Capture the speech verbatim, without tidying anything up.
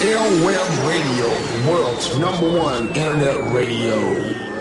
Airweb Radio, the world's number one internet radio.